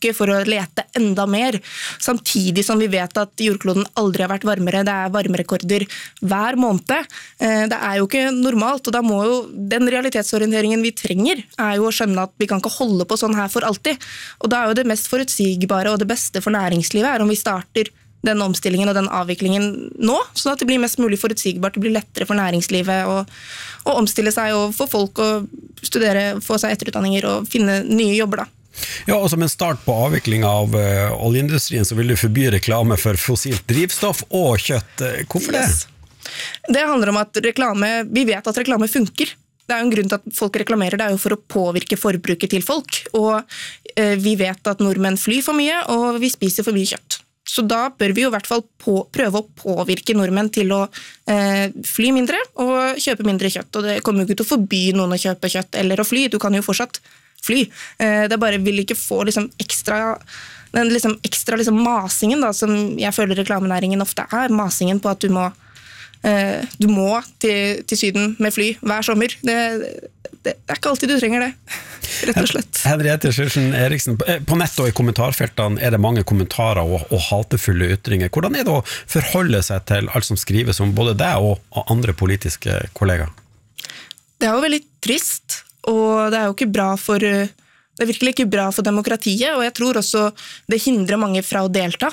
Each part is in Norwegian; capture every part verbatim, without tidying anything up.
tilbake for å lete enda mer, samtidig som vi vet at jordkloden aldri har vært varmere, det er varmerekorder hver måned. Det er jo ikke normalt, og da må jo den realitetsorienteringen vi trenger, er jo å skjønne at vi kan ikke holde på sånn her for alltid. Og da er jo det mest forutsigbare og det beste for næringslivet er om vi starter den omstillingen og den avviklingen nå, sånn at det blir mest mulig forutsigbart, det blir lettere for næringslivet å, å omstille seg og for folk å studere, få seg etterutdanninger og finne nye jobber da. Ja, og som en start på avvikling av uh, oljeindustrien så vil du forby reklame for fossilt drivstoff og kjøtt. Hvorfor det? Yes. Det handler om at reklame, vi vet at reklame funker. Det er jo en grunn til at folk reklamerer, det er jo for å påvirke forbruket til folk, og uh, vi vet at nordmenn flyr for mye, og vi spiser for mye kjøtt. Så da bør vi jo i hvert fall på, prøve å påvirke nordmenn til å eh, fly mindre og kjøpe mindre kjøtt. Og det kommer jo ikke til å forby noen å kjøpe kjøtt eller å fly, du kan jo fortsatt fly. Eh, det bare vil ikke få liksom, ekstra, den liksom, ekstra liksom, masingen da, som jeg føler reklamenæringen ofte er, masingen på at du må, eh, du må til, til Syden med fly hver sommer. Det, det er ikke alltid du trenger det, rett og slett. Henriette Sjursen Eriksen, på nett og i kommentarfeltene er det mange kommentarer og, og hatefulle ytringer. Hvordan er det å forholde seg til alt som skrives om både deg og, og andre politiske kollegaer? Det er jo veldig trist, og det er jo ikke bra for, det er virkelig ikke bra for demokratiet, og jeg tror også det hindrer mange fra å delta.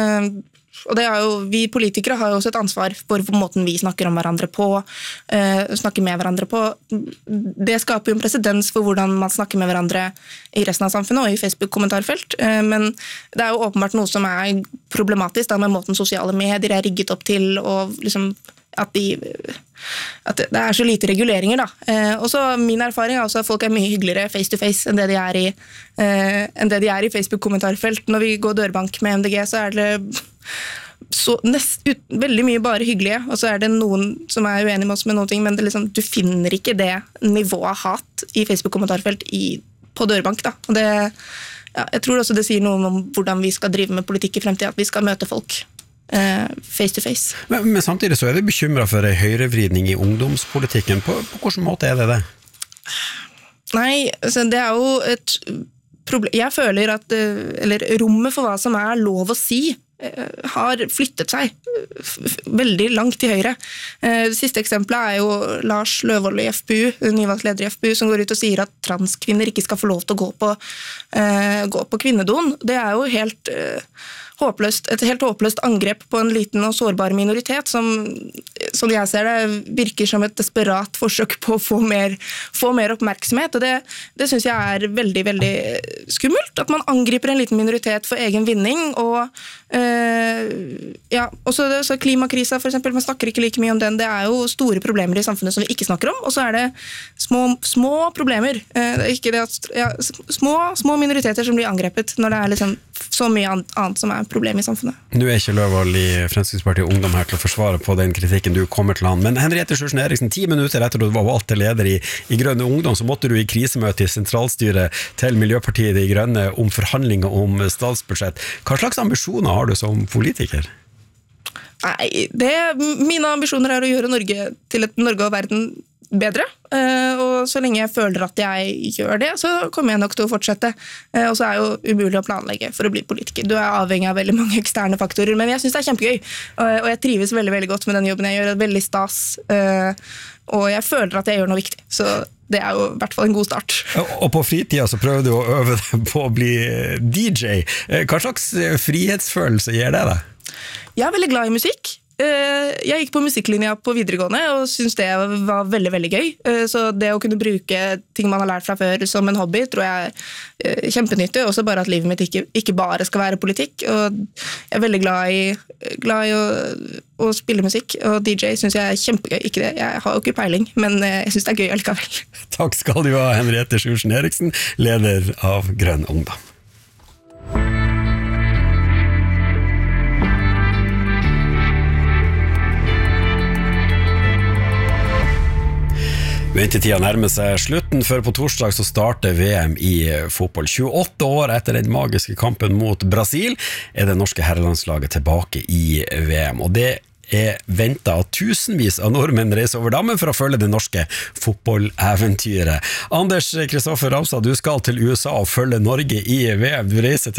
Og det er jo, vi politikere har jo også et ansvar for måten vi snakker om hverandre på, uh, snakker med hverandre på. Det skaper jo en presedens for hvordan man snakker med hverandre i resten av samfunnet og i Facebook-kommentarfelt, uh, men det er jo åpenbart noe som er problematisk da, med måten sosiale medier er rigget opp til, og liksom at, de, at det er så lite reguleringer da. Uh, og så min erfaring er også at folk er mye hyggeligere face to face enn det de er i, uh, enn det de er i Facebook-kommentarfelt. Når vi går dørbank med M D G så er det så nest, ut, veldig mye bare hyggelige, og så er det noen som er uenige med oss med noen ting, men det liksom, du finner ikke det nivået av hat i Facebook-kommentarfelt i, på dørbank da. Og det, ja, jeg tror også det sier noe om hvordan vi skal drive med politikk i fremtiden, at vi skal møte folk eh, face to face. Men, men samtidig så er du bekymret for en høyrevridning i ungdomspolitikken. På, på hvilken måte er det det? Nei, altså, det er jo et problem. Jeg føler at, eller rommet for hva som er lov å si, har flyttet seg veldig langt til høyre. Det siste eksempelet er jo Lars Løvold i F P U, nyvalgt leder i F P U, som går ut og sier at transkvinner ikke skal få lov til å gå på, uh, gå på kvinnedoen. Det er jo helt uh, håpløst, et helt håpløst angrep på en liten og sårbar minoritet som, som jeg ser det, virker som et desperat forsøk på å få mer, få mer oppmerksomhet, og det, det synes jeg er veldig, veldig skummelt, at man angriper en liten minoritet for egen vinning, og uh, ja, også det, så klimakrisa for eksempel, man snakker ikke like mye om den, det er jo store problemer i samfunnet som vi ikke snakker om, og så er det små, små problemer, uh, det er ikke det at, ja, små, små minoriteter som blir angrepet når det er liksom så mye annet som er problem i samfunnet. Nå er ikke Løvold i Fremskrittspartiet Ungdom her til å forsvare på den kritikken du kommer til han, men Henriette Sjursen Eriksen, ti minutter etter at du var valgt til leder i, i Grønne Ungdom, så måtte du i krisemøte i sentralstyret til Miljøpartiet De Grønne om forhandlinger om statsbudsjett. Hva slags ambisjoner har du som politiker? Nei, det, mine ambisjoner er å gjøre Norge til et Norge og verden bedre, og så lenge jeg føler at jeg gjør det, så kommer jeg nok til å fortsette. Og så er jo umulig å planlegge for å bli politiker. Du er avhengig av veldig mange eksterne faktorer, men jeg synes det er kjempegøy, og jeg trives veldig, veldig godt med den jobben jeg gjør, veldig stas, og jeg føler at jeg gjør noe viktig, så det er jo i hvert fall en god start. Og på fritida så prøver du å øve deg på å bli D J. Hva slags frihetsfølelse gir det deg? Jeg er veldig glad i musikk. Jeg gikk på musikklinja på videregående og synes det var veldig, veldig gøy. Så det å kunne bruke ting man har lært fra før som en hobby, tror jeg er kjempenyttig. Også bare at livet mitt ikke, ikke bare skal være politikk. Og jeg er veldig glad i, glad i å, å spille musikk, og D J synes jeg er kjempegøy. Ikke det, jeg har jo ikke peiling, men jeg synes det er gøy allikevel. Takk skal du ha, Henriette Sjursen Eriksen, leder av Grønn Ungdom. Ventetida nærmer seg slutten, før på torsdag så starter V M i fotball. tjueåtte år etter den magiske kampen mot Brasil er det norske herrelandslaget tilbake i V M, og det er ventet at tusenvis av nordmenn reiser over dammen for å følge det norske fotballeventyret. Anders Kristoffer Ramstad, du skal til U S A og følge Norge i V M. Du reiser til